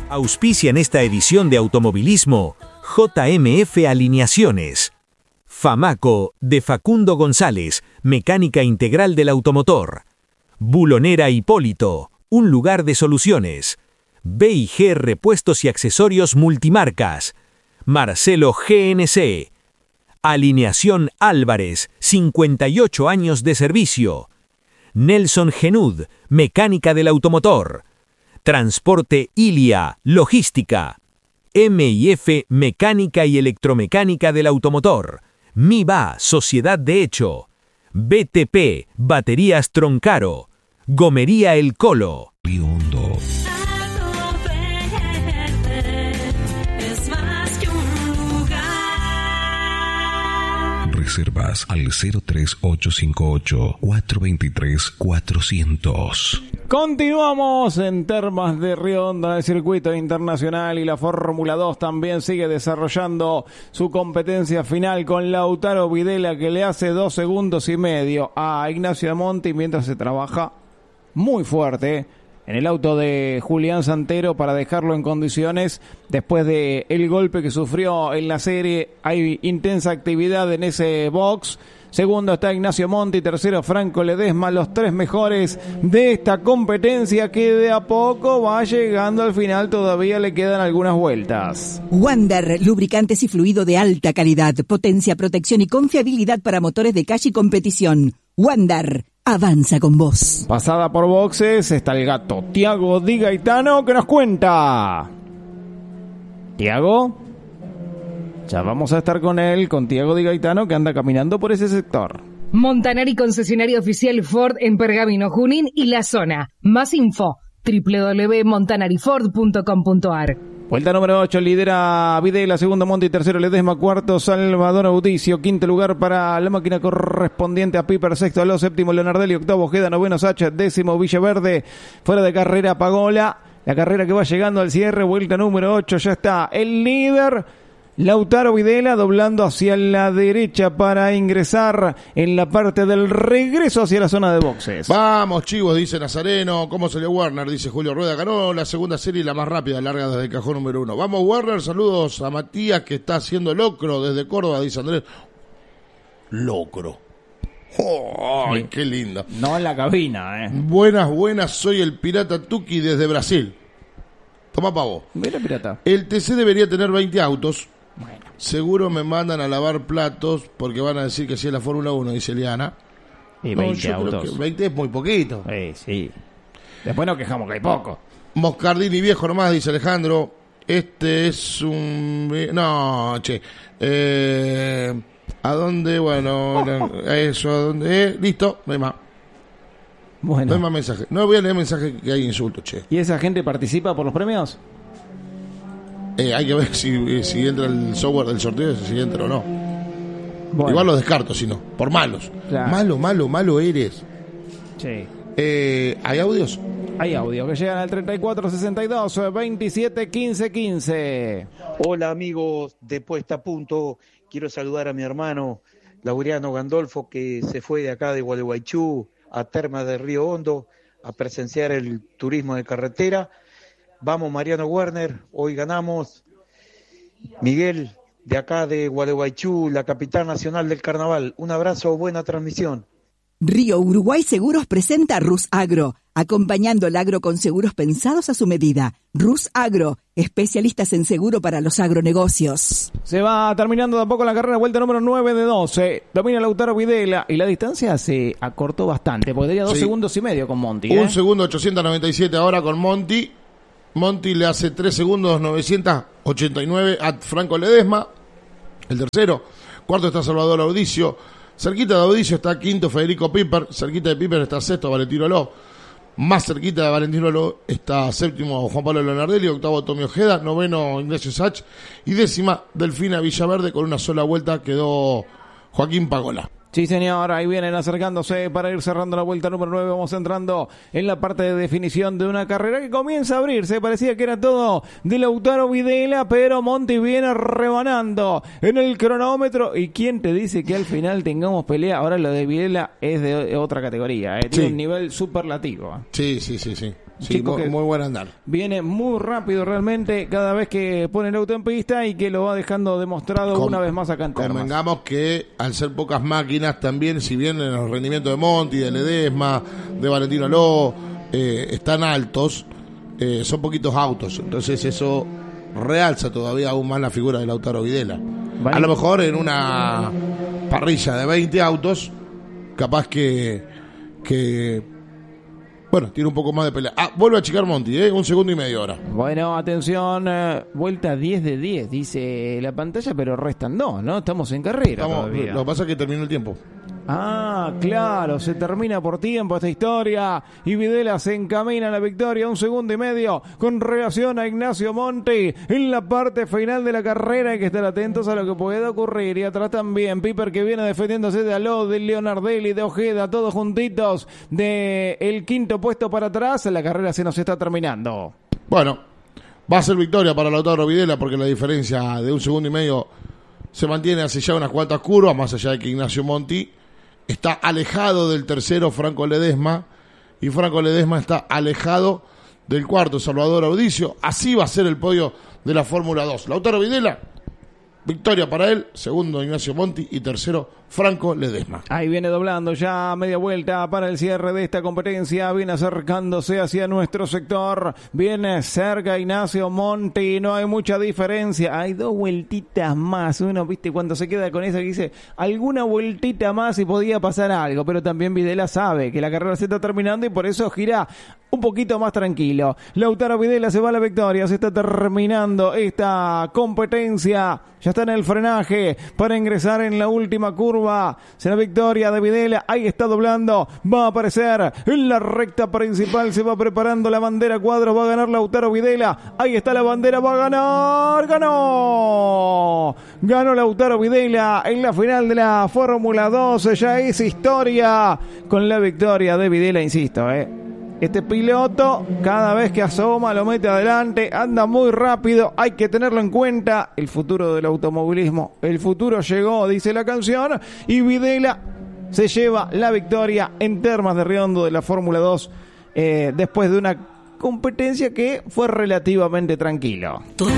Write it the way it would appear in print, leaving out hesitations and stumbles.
Auspician esta edición de Automovilismo JMF Alineaciones. Famaco, de Facundo González, mecánica integral del automotor. Bulonera Hipólito, un lugar de soluciones. B&G Repuestos y Accesorios Multimarcas. Marcelo GNC. Alineación Álvarez, 58 años de servicio. Nelson Genud, mecánica del automotor. Transporte Ilia, logística. M&F, mecánica y electromecánica del automotor. MIBA, sociedad de hecho. BTP, baterías Troncaro. Gomería El Colo. Río Hondo. Reservas al 03858-423-400. Continuamos en Termas de Río Hondo, el circuito internacional, y la Fórmula 2 también sigue desarrollando su competencia final con Lautaro Videla, que le hace 2 segundos y medio a Ignacio Monti mientras se trabaja muy fuerte en el auto de Julián Santero para dejarlo en condiciones después de el golpe que sufrió en la serie. Hay intensa actividad en ese box. Segundo está Ignacio Monti, tercero Franco Ledesma, los 3 mejores de esta competencia que de a poco va llegando al final, todavía le quedan algunas vueltas. Wander, lubricantes y fluido de alta calidad, potencia, protección y confiabilidad para motores de calle y competición. Wander, avanza con vos. Pasada por boxes está el gato Tiago Di Gaetano, que nos cuenta. Tiago, ya vamos a estar con él, con Tiago Di Gaetano, que anda caminando por ese sector. Montanari, concesionario oficial Ford en Pergamino, Junín y la zona. Más info, www.montanariford.com.ar. Vuelta número 8, lidera Videla, segundo Monti, tercero Ledesma, cuarto Salvador Auticio, quinto lugar para la máquina correspondiente a Piper, sexto Aló, séptimo Leonardelli, octavo Ojeda, noveno Sacha, décimo Villaverde, fuera de carrera Pagola, la carrera que va llegando al cierre, vuelta número 8, ya está el líder Lautaro Videla doblando hacia la derecha para ingresar en la parte del regreso hacia la zona de boxes. Vamos, chivos, dice Nazareno. ¿Cómo salió Warner? Dice Julio Rueda. Ganó la segunda serie y la más rápida, larga desde el cajón número 1. Vamos, Warner. Saludos a Matías, que está haciendo locro desde Córdoba, dice Andrés. Locro. Oh, ¡ay, qué lindo! No en la cabina, Buenas. Soy el pirata Tuki desde Brasil. Toma pavo. Mira, pirata. El TC debería tener 20 autos. Bueno. Seguro me mandan a lavar platos porque van a decir que sí es la Fórmula 1, dice Eliana. Y 20 autos. 20 es muy poquito. Sí. Después nos quejamos que hay poco. Moscardini viejo nomás, dice Alejandro. Este es un... No, che. ¿A dónde? Bueno, eso, ¿a dónde? Listo, no hay más. Bueno. No hay más mensajes. No voy a leer mensajes que hay insultos, che. ¿Y esa gente participa por los premios? Hay que ver si entra el software del sorteo, si entra o no. Bueno. Igual lo descarto, si no. Por malos. Claro. Malo eres. Sí. ¿Hay audios? Hay audios que llegan al 3462 27 15 15. Hola amigos de Puesta a Punto. Quiero saludar a mi hermano Laureano Gandolfo, que se fue de acá de Gualeguaychú a Termas de Río Hondo a presenciar el turismo de carretera. Vamos, Mariano Werner, hoy ganamos. Miguel, de acá de Gualeguaychú, la capital nacional del carnaval. Un abrazo, buena transmisión. Río Uruguay Seguros presenta a Rus Agro, acompañando el agro con seguros pensados a su medida. Rus Agro, especialistas en seguro para los agronegocios. Se va terminando de a poco la carrera, vuelta número 9 de 12. Domina Lautaro Videla y la distancia se acortó bastante, porque tenía 2 segundos y medio con Monti. 1 segundo 897 ahora con Monti. Monti le hace 3 segundos 989 a Franco Ledesma, el tercero. Cuarto está Salvador Audicio. Cerquita de Audicio está quinto Federico Piper. Cerquita de Piper está sexto Valentino Aló. Más cerquita de Valentino Aló está séptimo Juan Pablo Leonardelli. Octavo Tommy Ojeda. Noveno Ignacio Sach. Y décima Delfina Villaverde. Con una sola vuelta quedó Joaquín Pagola. Sí, señor, ahí vienen acercándose para ir cerrando la vuelta número 9. Vamos entrando en la parte de definición de una carrera que comienza a abrirse. Parecía que era todo de Lautaro Videla, pero Monti viene rebanando en el cronómetro. ¿Y quién te dice que al final tengamos pelea? Ahora lo de Videla es de otra categoría, tiene un nivel superlativo. Sí. Sí, chico que muy buen andar. viene muy rápido realmente cada vez que pone el auto en pista y que lo va dejando demostrado una vez más acá en Termas. Convengamos que al ser pocas máquinas también, si bien en los rendimientos de Monti, de Ledesma, de Valentino Aló están altos, son poquitos autos, entonces eso realza todavía aún más la figura de Lautaro Videla. Vale. A lo mejor en una parrilla de 20 autos, capaz que bueno, tiene un poco más de pelea. Vuelve a achicar Monti, 1 segundo y medio ahora. Bueno, atención, vuelta 10 de 10, dice la pantalla, pero restan 2, ¿no? Estamos en carrera todavía. Lo que pasa es que terminó el tiempo. Ah, claro, se termina por tiempo esta historia y Videla se encamina a la victoria 1 segundo y medio con relación a Ignacio Monti en la parte final de la carrera. Hay que estar atentos a lo que pueda ocurrir. Y atrás también Piper, que viene defendiéndose de Aló, de Leonardelli, de Ojeda, todos juntitos de el quinto puesto para atrás. La carrera se nos está terminando. Bueno, va a ser victoria para Lautaro Videla porque la diferencia de 1 segundo y medio se mantiene hace ya unas cuantas curvas, más allá de que Ignacio Monti está alejado del tercero, Franco Ledesma, y Franco Ledesma está alejado del cuarto, Salvador Audicio. Así va a ser el podio de la Fórmula 2. Lautaro Videla, victoria para él, segundo Ignacio Monti y tercero Franco Ledesma. Ahí viene doblando ya media vuelta para el cierre de esta competencia, viene acercándose hacia nuestro sector, viene cerca Ignacio Monti, no hay mucha diferencia, hay 2 vueltitas más, uno viste cuando se queda con eso que dice alguna vueltita más y podía pasar algo, pero también Videla sabe que la carrera se está terminando y por eso gira un poquito más tranquilo. Lautaro Videla se va a la victoria, se está terminando esta competencia, ya está en el frenaje para ingresar en la última curva. Será victoria de Videla, ahí está doblando, va a aparecer en la recta principal, se va preparando la bandera cuadros, va a ganar Lautaro Videla, ahí está la bandera, va a ganar, ganó Lautaro Videla en la final de la Fórmula 2, ya es historia con la victoria de Videla, insisto, Este piloto, cada vez que asoma, lo mete adelante, anda muy rápido, hay que tenerlo en cuenta. El futuro del automovilismo, el futuro llegó, dice la canción, y Videla se lleva la victoria en Termas de Riondo de la Fórmula 2, después de una competencia que fue relativamente tranquila.